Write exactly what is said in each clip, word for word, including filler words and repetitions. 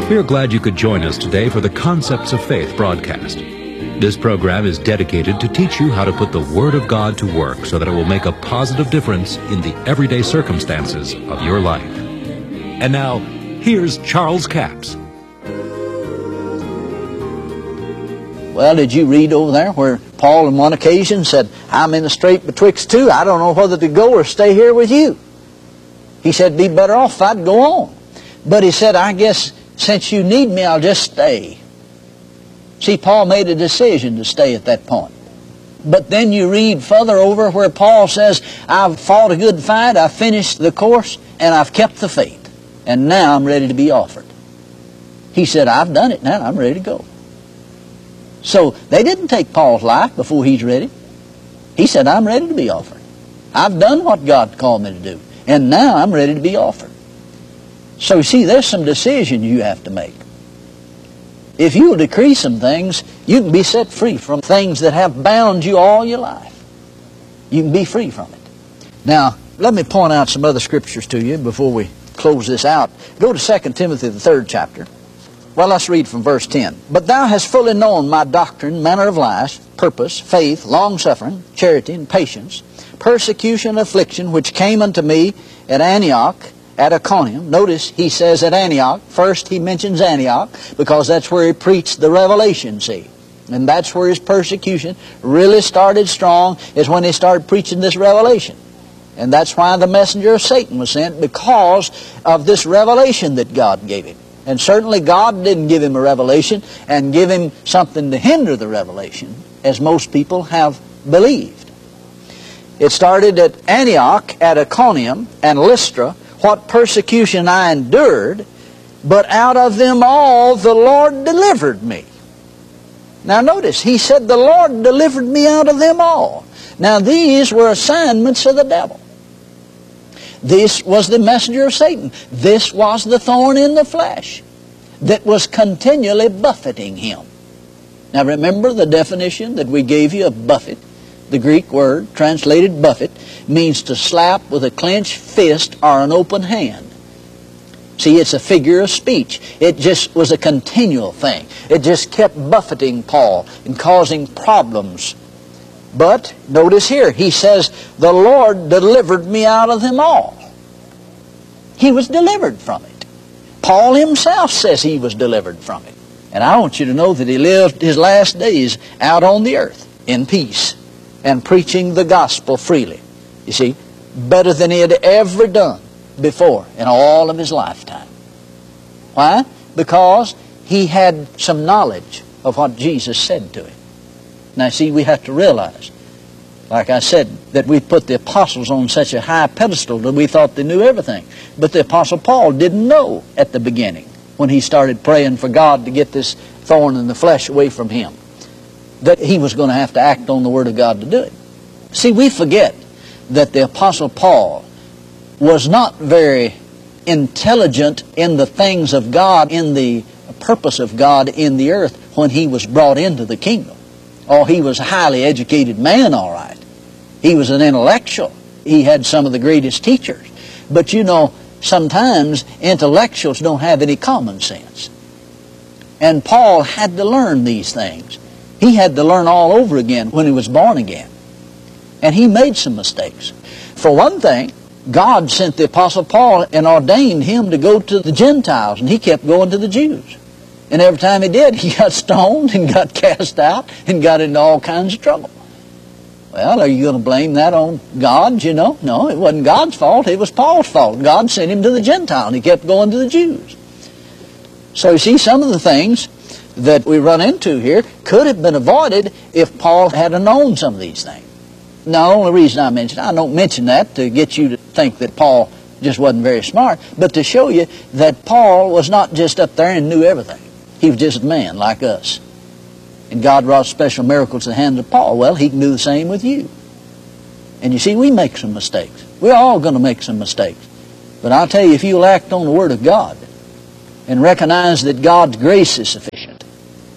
We are glad you could join us today for the Concepts of Faith broadcast. This program is dedicated to teach you how to put the Word of God to work so that it will make a positive difference in the everyday circumstances of your life. And now, here's Charles Capps. Well, did you read over there where Paul on one occasion said, I'm in the strait betwixt two. I don't know whether to go or stay here with you. He said, be better off if I'd go on. But he said, I guess since you need me, I'll just stay. See, Paul made a decision to stay at that point. But then you read further over where Paul says, I've fought a good fight, I've finished the course, and I've kept the faith. And now I'm ready to be offered. He said, I've done it now, I'm ready to go. So they didn't take Paul's life before he's ready. He said, I'm ready to be offered. I've done what God called me to do. And now I'm ready to be offered. So you see, there's some decisions you have to make. If you'll decree some things, you can be set free from things that have bound you all your life. You can be free from it. Now, let me point out some other scriptures to you before we close this out. Go to Second Timothy, the third chapter. Well, let's read from verse ten. But thou hast fully known my doctrine, manner of life, purpose, faith, long-suffering, charity, and patience, persecution, affliction, which came unto me at Antioch, at Iconium. Notice he says at Antioch. First he mentions Antioch because that's where he preached the revelation, see. And that's where his persecution really started strong, is when he started preaching this revelation. And that's why the messenger of Satan was sent, because of this revelation that God gave him. And certainly God didn't give him a revelation and give him something to hinder the revelation, as most people have believed. It started at Antioch, at Iconium, and Lystra, what persecution I endured, but out of them all the Lord delivered me. Now notice, he said the Lord delivered me out of them all. Now these were assignments of the devil. This was the messenger of Satan. This was the thorn in the flesh that was continually buffeting him. Now remember the definition that we gave you of buffet. The Greek word, translated buffet, means to slap with a clenched fist or an open hand. See, it's a figure of speech. It just was a continual thing. It just kept buffeting Paul and causing problems. But, notice here, he says, the Lord delivered me out of them all. He was delivered from it. Paul himself says he was delivered from it. And I want you to know that he lived his last days out on the earth in peace and preaching the gospel freely. You see, better than he had ever done before in all of his lifetime. Why? Because he had some knowledge of what Jesus said to him. Now see, we have to realize, like I said, that we put the apostles on such a high pedestal that we thought they knew everything. But the apostle Paul didn't know at the beginning, when he started praying for God to get this thorn in the flesh away from him, that he was going to have to act on the Word of God to do it. See, we forget that the apostle Paul was not very intelligent in the things of God, in the purpose of God in the earth when he was brought into the kingdom. Oh, he was a highly educated man, all right. He was an intellectual. He had some of the greatest teachers. But you know, sometimes intellectuals don't have any common sense. And Paul had to learn these things. He had to learn all over again when he was born again. And he made some mistakes. For one thing, God sent the apostle Paul and ordained him to go to the Gentiles, and he kept going to the Jews. And every time he did, he got stoned and got cast out and got into all kinds of trouble. Well, are you going to blame that on God, you know? No, it wasn't God's fault. It was Paul's fault. God sent him to the Gentile, and he kept going to the Jews. So you see, some of the things that we run into here could have been avoided if Paul had known some of these things. Now, the only reason I mention it, I don't mention that to get you to think that Paul just wasn't very smart, but to show you that Paul was not just up there and knew everything. He was just a man like us. And God wrought special miracles in the hand of Paul. Well, he can do the same with you. And you see, we make some mistakes. We're all going to make some mistakes. But I'll tell you, if you'll act on the Word of God and recognize that God's grace is sufficient,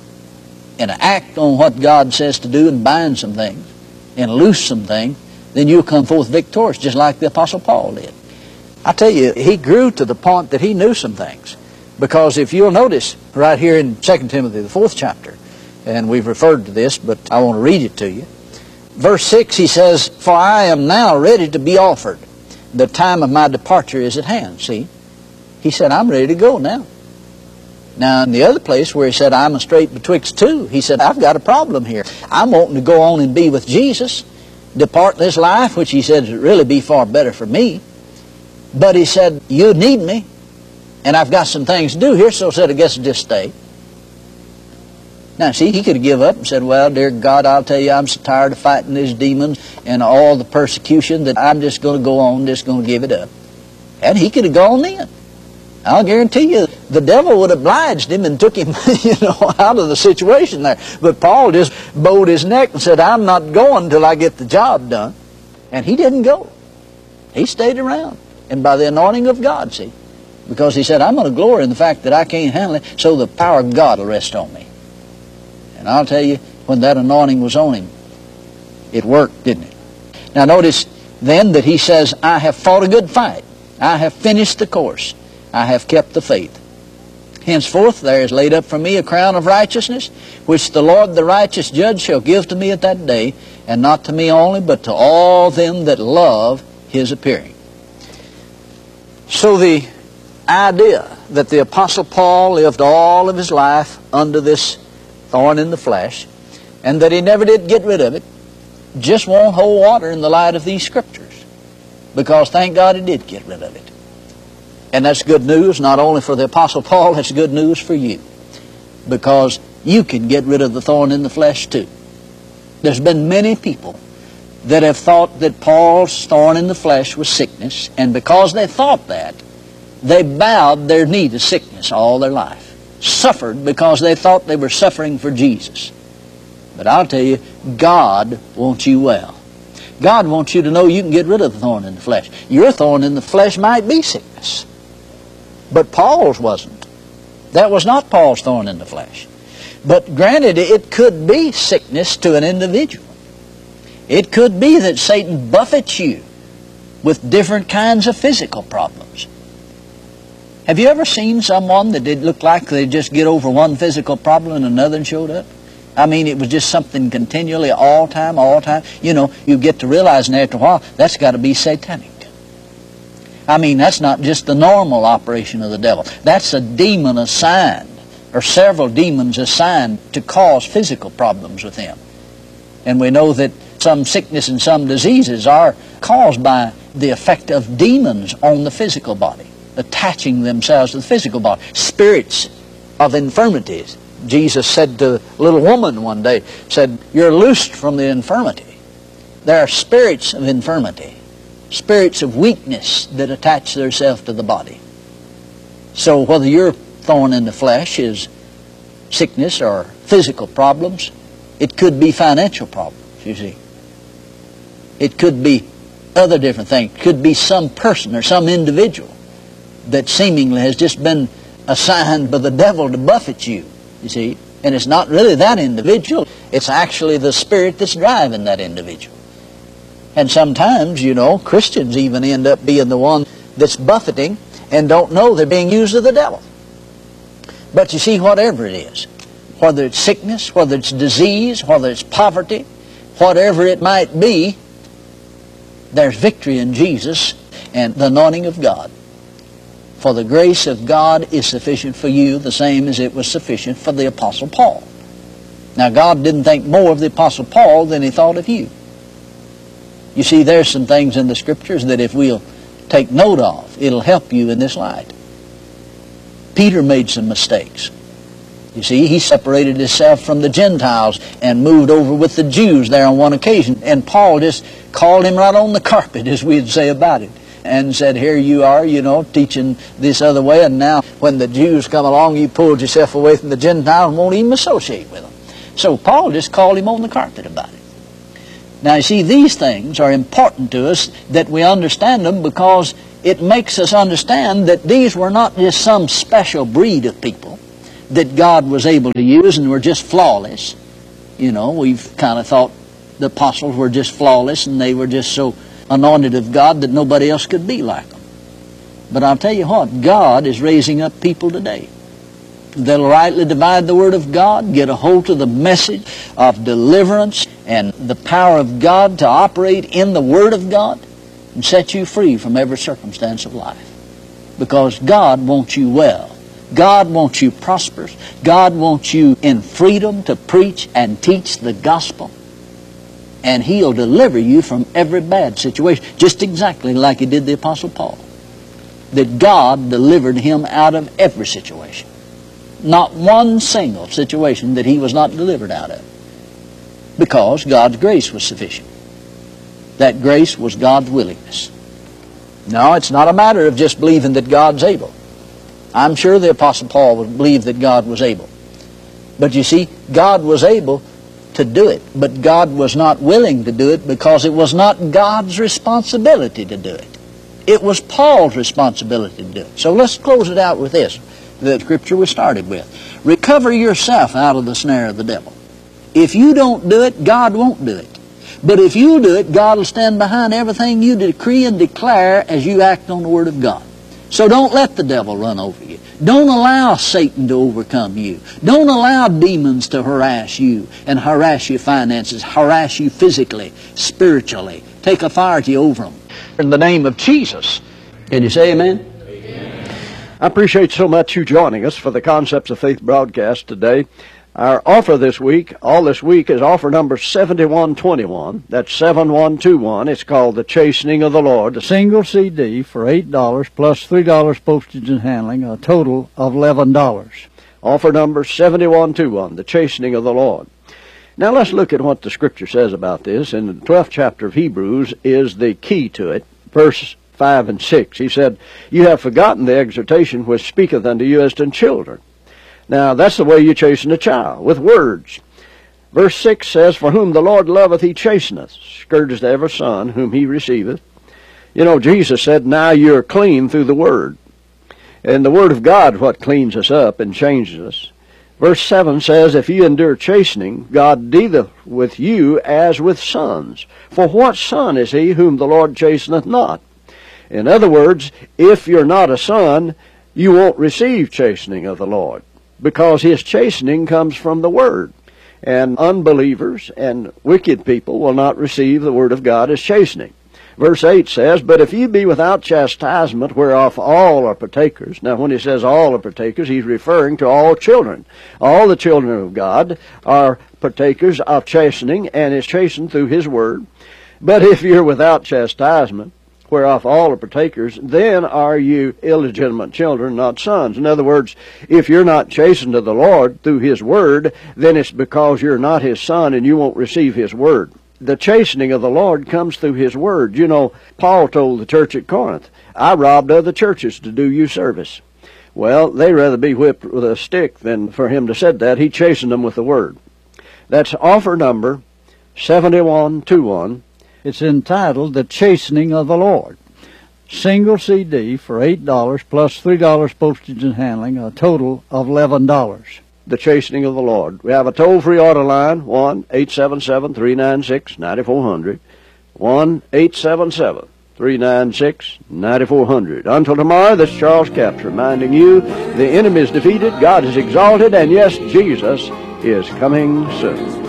and act on what God says to do and bind some things and loose some things, then you'll come forth victorious, just like the Apostle Paul did. I tell you, he grew to the point that he knew some things. Because if you'll notice, right here in Second Timothy, the fourth chapter, and we've referred to this, but I want to read it to you. Verse six, he says, "For I am now ready to be offered. The time of my departure is at hand." See? He said, I'm ready to go now. Now, in the other place where he said, I'm a strait betwixt two, he said, I've got a problem here. I'm wanting to go on and be with Jesus, depart this life, which he said would really be far better for me. But he said, you need me, and I've got some things to do here, so he said, I guess I'll just stay. Now, see, he could have given up and said, well, dear God, I'll tell you, I'm so tired of fighting these demons and all the persecution that I'm just going to go on, just going to give it up. And he could have gone then. I'll guarantee you, the devil would have obliged him and took him, you know, out of the situation there. But Paul just bowed his neck and said, I'm not going till I get the job done. And he didn't go. He stayed around. And by the anointing of God, see, because he said, I'm going to glory in the fact that I can't handle it, so the power of God will rest on me. And I'll tell you, when that anointing was on him, it worked, didn't it? Now notice then that he says, I have fought a good fight. I have finished the course. I have kept the faith. Henceforth there is laid up for me a crown of righteousness, which the Lord the righteous judge shall give to me at that day, and not to me only, but to all them that love his appearing. So the idea that the Apostle Paul lived all of his life under this thorn in the flesh, and that he never did get rid of it, just won't hold water in the light of these Scriptures. Because thank God he did get rid of it. And that's good news, not only for the Apostle Paul, that's good news for you. Because you can get rid of the thorn in the flesh too. There's been many people that have thought that Paul's thorn in the flesh was sickness, and because they thought that, they bowed their knee to sickness all their life. Suffered because they thought they were suffering for Jesus. But I'll tell you, God wants you well. God wants you to know you can get rid of the thorn in the flesh. Your thorn in the flesh might be sickness. But Paul's wasn't. That was not Paul's thorn in the flesh. But granted, it could be sickness to an individual. It could be that Satan buffets you with different kinds of physical problems. Have you ever seen someone that did look like they'd just get over one physical problem and another showed up? I mean, it was just something continually, all time, all time. You know, you get to realizing after a while, that's got to be satanic. I mean, that's not just the normal operation of the devil. That's a demon assigned, or several demons assigned to cause physical problems with him. And we know that some sickness and some diseases are caused by the effect of demons on the physical body, attaching themselves to the physical body. Spirits of infirmities. Jesus said to a little woman one day, said, you're loosed from the infirmity. There are spirits of infirmity, spirits of weakness that attach themselves to the body. So whether your thorn in the flesh is sickness or physical problems, it could be financial problems, you see. It could be other different things. It could be some person or some individual that seemingly has just been assigned by the devil to buffet you. You see, and it's not really that individual. It's actually the spirit that's driving that individual. And sometimes, you know, Christians even end up being the one that's buffeting and don't know they're being used of the devil. But you see, whatever it is, whether it's sickness, whether it's disease, whether it's poverty, whatever it might be, there's victory in Jesus and the anointing of God. For the grace of God is sufficient for you, the same as it was sufficient for the Apostle Paul. Now, God didn't think more of the Apostle Paul than he thought of you. You see, there's some things in the Scriptures that if we'll take note of, it'll help you in this light. Peter made some mistakes. You see, he separated himself from the Gentiles and moved over with the Jews there on one occasion. And Paul just called him right on the carpet, as we'd say about it, and said, here you are, you know, teaching this other way, and now when the Jews come along, you pulled yourself away from the Gentiles and won't even associate with them. So Paul just called him on the carpet about it. Now, you see, these things are important to us that we understand them, because it makes us understand that these were not just some special breed of people that God was able to use and were just flawless. You know, we've kind of thought the apostles were just flawless and they were just so anointed of God that nobody else could be like them. But I'll tell you what, God is raising up people today that'll rightly divide the Word of God, get a hold of the message of deliverance and the power of God to operate in the Word of God and set you free from every circumstance of life. Because God wants you well. God wants you prosperous. God wants you in freedom to preach and teach the gospel. And He'll deliver you from every bad situation, just exactly like He did the Apostle Paul. That God delivered him out of every situation. Not one single situation that he was not delivered out of. Because God's grace was sufficient. That grace was God's willingness. No, it's not a matter of just believing that God's able. I'm sure the Apostle Paul would believe that God was able. But you see, God was able to do it. But God was not willing to do it because it was not God's responsibility to do it. It was Paul's responsibility to do it. So let's close it out with this, the scripture we started with. Recover yourself out of the snare of the devil. If you don't do it, God won't do it. But if you do it, God will stand behind everything you decree and declare as you act on the Word of God. So don't let the devil run over you. Don't allow Satan to overcome you. Don't allow demons to harass you and harass your finances, harass you physically, spiritually. Take authority over them. In the name of Jesus. Can you say amen? Amen. I appreciate so much you joining us for the Concepts of Faith broadcast today. Our offer this week, all this week, is offer number seventy-one twenty-one. That's seven one two one. It's called The Chastening of the Lord. A single C D for eight dollars plus three dollars postage and handling, a total of eleven dollars. Offer number seventy-one twenty-one, The Chastening of the Lord. Now let's look at what the Scripture says about this. In the twelfth chapter of Hebrews is the key to it. Verse five and six. He said, "You have forgotten the exhortation which speaketh unto you as to children." Now, that's the way you chasten a child, with words. Verse six says, "For whom the Lord loveth he chasteneth, scourgeth every son whom he receiveth." You know, Jesus said, now you're clean through the Word. And the Word of God is what cleans us up and changes us. Verse seven says, "If you endure chastening, God dealeth with you as with sons. For what son is he whom the Lord chasteneth not?" In other words, if you're not a son, you won't receive chastening of the Lord, because His chastening comes from the Word. And unbelievers and wicked people will not receive the Word of God as chastening. Verse eight says, "But if you be without chastisement, whereof all are partakers." Now, when he says all are partakers, he's referring to all children. All the children of God are partakers of chastening, and is chastened through His Word. "But if you're without chastisement, whereof all are partakers, then are you illegitimate children, not sons." In other words, if you're not chastened of the Lord through His Word, then it's because you're not His son and you won't receive His Word. The chastening of the Lord comes through His Word. You know, Paul told the church at Corinth, "I robbed other churches to do you service." Well, they'd rather be whipped with a stick than for him to said that. He chastened them with the Word. That's offer number seventy-one twenty-one. It's entitled The Chastening of the Lord. Single C D for eight dollars plus three dollars postage and handling, a total of eleven dollars. The Chastening of the Lord. We have a toll-free order line, one eight seven seven, three nine six, nine four zero zero. one eight seven seven, three nine six, nine four zero zero. Until tomorrow, this is Charles Capps reminding you the enemy is defeated, God is exalted, and yes, Jesus is coming soon.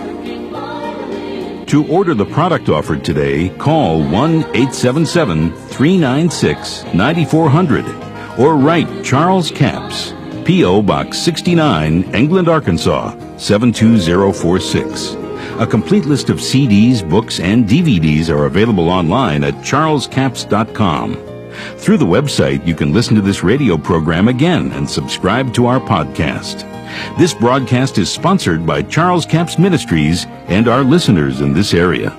To order the product offered today, call one eight seven seven, three nine six, nine four zero zero or write Charles Capps, P O Box sixty-nine, England, Arkansas, seven two zero four six. A complete list of C Ds, books, and D V Ds are available online at charles capps dot com. Through the website, you can listen to this radio program again and subscribe to our podcast. This broadcast is sponsored by Charles Capps Ministries and our listeners in this area.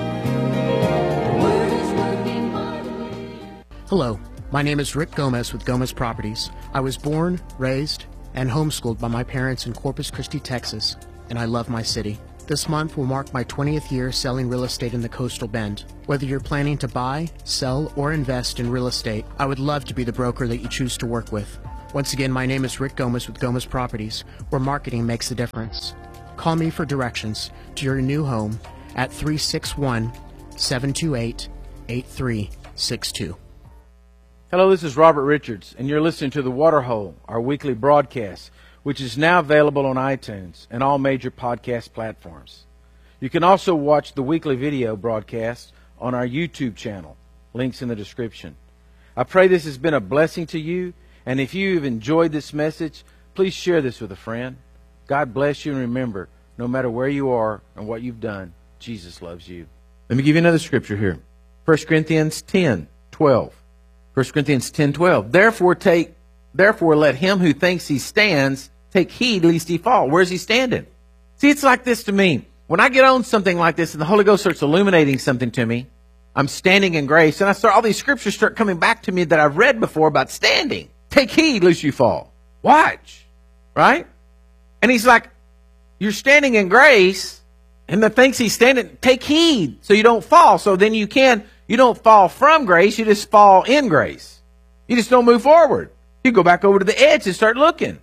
Hello, my name is Rick Gomez with Gomez Properties. I was born, raised, and homeschooled by my parents in Corpus Christi, Texas, and I love my city. This month will mark my twentieth year selling real estate in the Coastal Bend. Whether you're planning to buy, sell, or invest in real estate, I would love to be the broker that you choose to work with. Once again, my name is Rick Gomez with Gomez Properties, where marketing makes a difference. Call me for directions to your new home at three six one, seven two eight, eight three six two. Hello, this is Robert Richards, and you're listening to The Waterhole, our weekly broadcast, which is now available on iTunes and all major podcast platforms. You can also watch the weekly video broadcast on our YouTube channel. Links in the description. I pray this has been a blessing to you, and if you've enjoyed this message, please share this with a friend. God bless you, and remember, no matter where you are and what you've done, Jesus loves you. Let me give you another scripture here. First Corinthians ten twelve. First Corinthians ten twelve. Therefore take, therefore let him who thinks he stands take heed lest he fall. Where's he standing? See, it's like this to me. When I get on something like this and the Holy Ghost starts illuminating something to me, I'm standing in grace, and I start all these scriptures start coming back to me that I've read before about standing. Take heed lest you fall. Watch. Right? And he's like, you're standing in grace, and the thinks he's standing, take heed so you don't fall. So then you can You don't fall from grace, you just fall in grace. You just don't move forward. You go back over to the edge and start looking.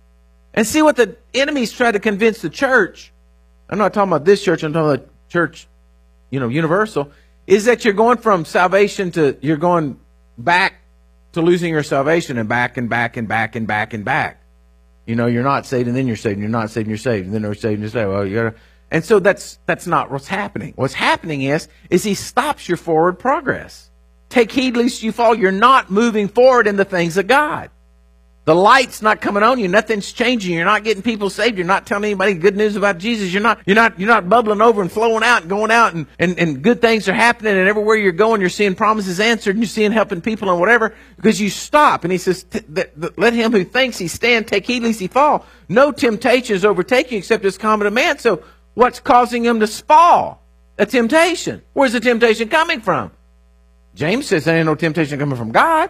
And see what the enemies try to convince the church. I'm not talking about this church, I'm talking about church, you know, universal. Is that you're going from salvation to, you're going back to losing your salvation and back and back and back and back and back. You know, you're not saved and then you're saved, and you're not saved and you're saved, and then you're saved and you're saved. Well, you gotta, And so that's that's not what's happening. What's happening is, is he stops your forward progress. Take heed lest you fall. You're not moving forward in the things of God. The light's not coming on you. Nothing's changing. You're not getting people saved. You're not telling anybody good news about Jesus. You're not you're not you're not bubbling over and flowing out and going out and, and, and good things are happening, and everywhere you're going you're seeing promises answered and you're seeing helping people and whatever, because you stop. And he says, let him who thinks he stand take heed lest he fall. No temptation is overtaking you except as common to man. So what's causing him to fall? A temptation. Where's the temptation coming from? James says there ain't no temptation coming from God.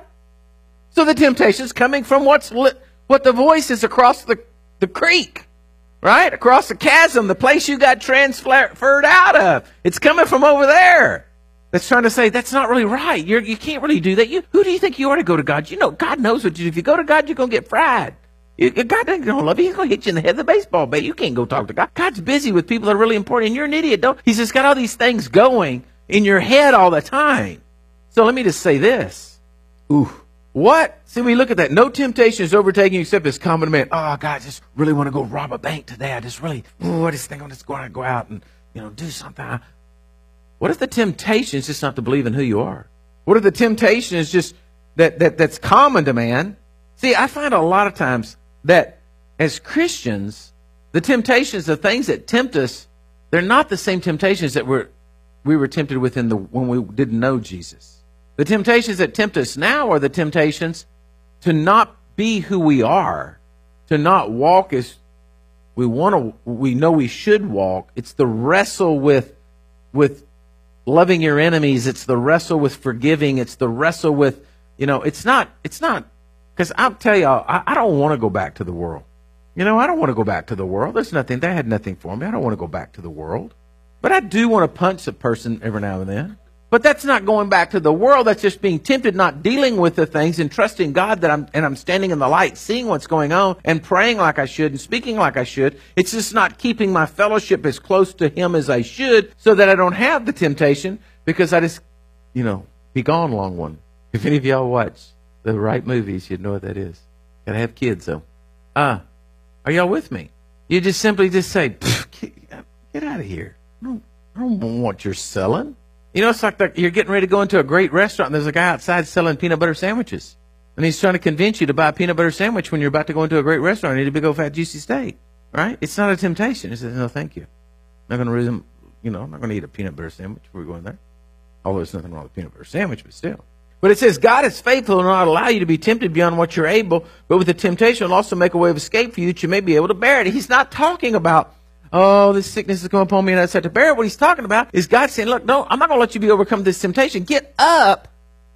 So the temptation is coming from what's li- what the voice is across the, the creek, right? Across the chasm, the place you got transferred out of. It's coming from over there. That's trying to say, that's not really right. You're, you can't really do that. You, who do you think you are to go to God? You know, God knows what you do. If you go to God, you're going to get fried. God doesn't love you. He's going to hit you in the head with a baseball bat. You can't go talk to God. God's busy with people that are really important, and you're an idiot. Don't. He's just got all these things going in your head all the time. So let me just say this. Ooh. What? See, we look at that. No temptation is overtaking you except as common to man. Oh, God, I just really want to go rob a bank today. I just really, oh, I just think I'm just going to go out and, you know, do something. What if the temptation is just not to believe in who you are? What if the temptation is just that, that that's common to man? See, I find a lot of times that as Christians, the temptations, the things that tempt us, they're not the same temptations that we're, we were tempted with in the, when we didn't know Jesus. The temptations that tempt us now are the temptations to not be who we are, to not walk as we want to, we know we should walk. It's the wrestle with, with loving your enemies. It's the wrestle with forgiving. It's the wrestle with, you know, it's not, it's not, because I'll tell you, I, I don't want to go back to the world. You know, I don't want to go back to the world. There's nothing, they had nothing for me. I don't want to go back to the world. But I do want to punch a person every now and then. But that's not going back to the world. That's just being tempted, not dealing with the things and trusting God that I'm, and I'm standing in the light, seeing what's going on and praying like I should and speaking like I should. It's just not keeping my fellowship as close to Him as I should so that I don't have the temptation, because I just, you know, be gone, long one. If any of y'all watch the right movies, you'd know what that is. Gotta have kids though. Uh, are y'all with me? You just simply just say, get, get out of here. I don't, I don't want what you're selling. You know, it's like the, you're getting ready to go into a great restaurant and there's a guy outside selling peanut butter sandwiches. And he's trying to convince you to buy a peanut butter sandwich when you're about to go into a great restaurant and eat a big old fat juicy steak. Right? It's not a temptation. He says, no, thank you. I'm not going to, you know, I'm not going to eat a peanut butter sandwich before we go in there. Although there's nothing wrong with peanut butter sandwich, but still. But it says, God is faithful and will not allow you to be tempted beyond what you're able, but with the temptation will also make a way of escape for you that you may be able to bear it. He's not talking about, oh, this sickness is coming upon me and I just have to bear it. What he's talking about is God saying, look, no, I'm not going to let you be overcome this temptation. Get up.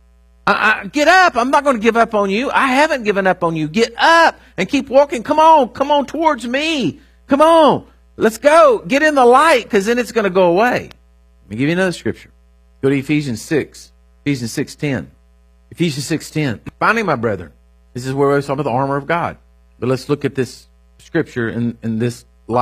I, I, get up. I'm not going to give up on you. I haven't given up on you. Get up and keep walking. Come on. Come on towards me. Come on. Let's go. Get in the light, because then it's going to go away. Let me give you another scripture. Go to Ephesians six. Ephesians six ten. Ephesians six ten. Finally, my brethren, this is where we're talking about the armor of God. But let's look at this scripture in, in this